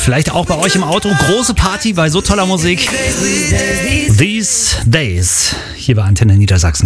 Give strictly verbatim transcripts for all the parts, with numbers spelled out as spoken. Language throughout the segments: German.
Vielleicht auch bei euch im Auto. Große Party bei so toller Musik. These Days. Hier bei Antenne Niedersachsen.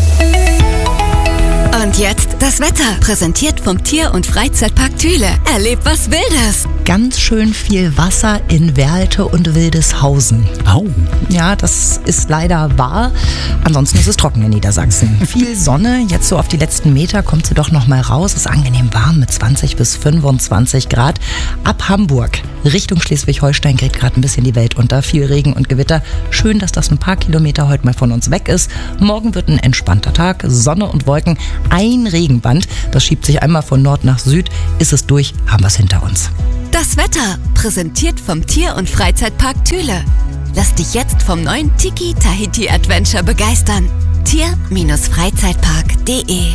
Und jetzt das Wetter, präsentiert vom Tier- und Freizeitpark Thüle. Erlebt was Wildes. Ganz schön viel Wasser in Werlte und Wildeshausen. Oh. Ja, das ist leider wahr. Ansonsten ist es trocken in Niedersachsen. Viel Sonne, jetzt so auf die letzten Meter kommt sie doch noch mal raus. Es ist angenehm warm mit zwanzig bis fünfundzwanzig Grad. Ab Hamburg Richtung Schleswig-Holstein geht gerade ein bisschen die Welt unter. Viel Regen und Gewitter. Schön, dass das ein paar Kilometer heute mal von uns weg ist. Morgen wird ein entspannter Tag, Sonne und Wolken. Ein Regenband, das schiebt sich einmal von Nord nach Süd. Ist es durch, haben wir es hinter uns. Das Wetter, präsentiert vom Tier- und Freizeitpark Thüle. Lass dich jetzt vom neuen Tiki Tahiti Adventure begeistern. Tier-Freizeitpark punkt de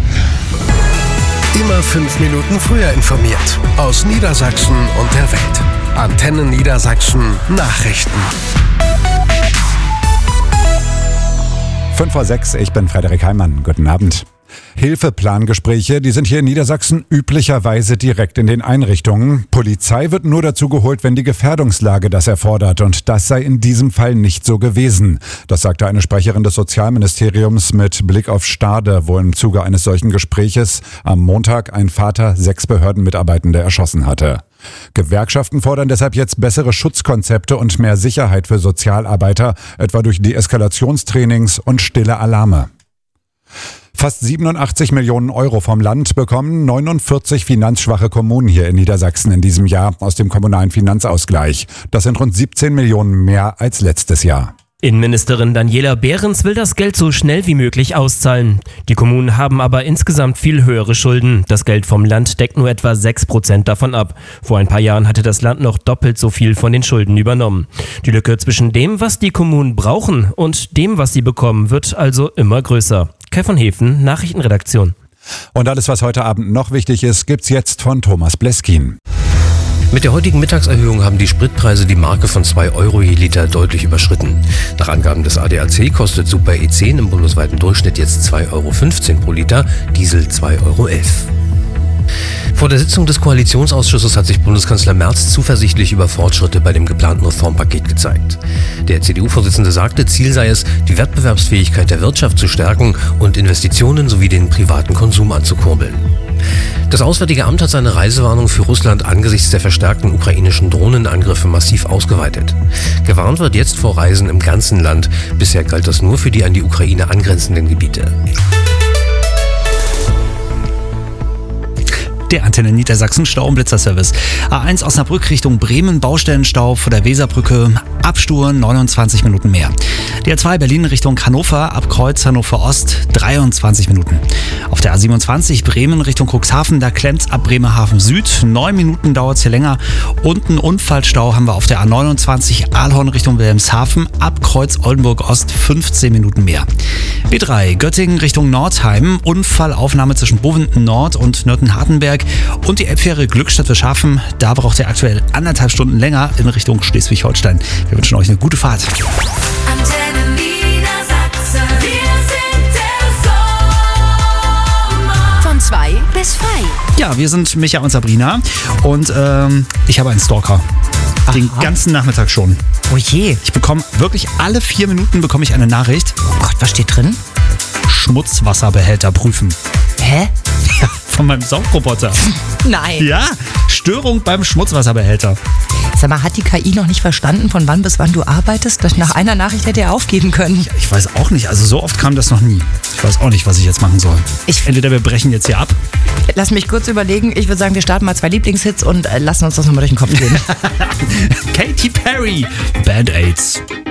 Immer fünf Minuten früher informiert. Aus Niedersachsen und der Welt. Antenne Niedersachsen Nachrichten. fünf vor sechs, ich bin Frederik Heimann. Guten Abend. Hilfeplangespräche, die sind hier in Niedersachsen üblicherweise direkt in den Einrichtungen. Polizei wird nur dazu geholt, wenn die Gefährdungslage das erfordert. Und das sei in diesem Fall nicht so gewesen. Das sagte eine Sprecherin des Sozialministeriums mit Blick auf Stade, wo im Zuge eines solchen Gespräches am Montag ein Vater sechs Behördenmitarbeitende erschossen hatte. Gewerkschaften fordern deshalb jetzt bessere Schutzkonzepte und mehr Sicherheit für Sozialarbeiter, etwa durch Deeskalationstrainings und stille Alarme. Fast siebenundachtzig Millionen Euro vom Land bekommen neunundvierzig finanzschwache Kommunen hier in Niedersachsen in diesem Jahr aus dem kommunalen Finanzausgleich. Das sind rund siebzehn Millionen mehr als letztes Jahr. Innenministerin Daniela Behrens will das Geld so schnell wie möglich auszahlen. Die Kommunen haben aber insgesamt viel höhere Schulden. Das Geld vom Land deckt nur etwa sechs Prozent davon ab. Vor ein paar Jahren hatte das Land noch doppelt so viel von den Schulden übernommen. Die Lücke zwischen dem, was die Kommunen brauchen, und dem, was sie bekommen, wird also immer größer. Kai von Hefen, Nachrichtenredaktion. Und alles, was heute Abend noch wichtig ist, gibt's jetzt von Thomas Bleskin. Mit der heutigen Mittagserhöhung haben die Spritpreise die Marke von zwei Euro je Liter deutlich überschritten. Nach Angaben des A D A C kostet Super E zehn im bundesweiten Durchschnitt jetzt zwei Euro fünfzehn pro Liter, Diesel zwei Euro elf. Vor der Sitzung des Koalitionsausschusses hat sich Bundeskanzler Merz zuversichtlich über Fortschritte bei dem geplanten Reformpaket gezeigt. Der C D U-Vorsitzende sagte, Ziel sei es, die Wettbewerbsfähigkeit der Wirtschaft zu stärken und Investitionen sowie den privaten Konsum anzukurbeln. Das Auswärtige Amt hat seine Reisewarnung für Russland angesichts der verstärkten ukrainischen Drohnenangriffe massiv ausgeweitet. Gewarnt wird jetzt vor Reisen im ganzen Land. Bisher galt das nur für die an die Ukraine angrenzenden Gebiete. Der Antenne Niedersachsen Stau- und Blitzerservice. A eins Osnabrück Richtung Bremen, Baustellenstau vor der Weserbrücke, Abstur neunundzwanzig Minuten mehr. Die A zwei Berlin Richtung Hannover, ab Kreuz Hannover Ost, dreiundzwanzig Minuten. Auf der A siebenundzwanzig Bremen Richtung Cuxhaven, da klemmt's ab Bremerhaven Süd, neun Minuten dauert's hier länger. Und einen Unfallstau haben wir auf der A neunundzwanzig Aalhorn Richtung Wilhelmshaven, ab Kreuz Oldenburg Ost, fünfzehn Minuten mehr. B drei Göttingen Richtung Nordheim, Unfallaufnahme zwischen Bovenden Nord und Nürten-Hartenberg. Und die Elbfähre Glückstadt für Schaffen, da braucht ihr aktuell anderthalb Stunden länger in Richtung Schleswig-Holstein. Wir wünschen euch eine gute Fahrt. Antenne Niedersachsen, wir sind der Sommer. Von zwei bis frei. Ja, wir sind Micha und Sabrina und ähm, ich habe einen Stalker. Aha. Den ganzen Nachmittag schon. Oh je. Ich bekomme wirklich alle vier Minuten bekomme ich eine Nachricht. Oh Gott, was steht drin? Schmutzwasserbehälter prüfen. Hä? Ja, von meinem Saugroboter. Nein. Ja, Störung beim Schmutzwasserbehälter. Sag mal, hat die K I noch nicht verstanden, von wann bis wann du arbeitest? Das nach einer Nachricht hätte er aufgeben können. Ich weiß auch nicht, also so oft kam das noch nie. Ich weiß auch nicht, was ich jetzt machen soll. Ich- Entweder wir brechen jetzt hier ab. Lass mich kurz überlegen. Ich würde sagen, wir starten mal zwei Lieblingshits und äh, lassen uns das nochmal durch den Kopf gehen. Katy Perry, Band-Aids.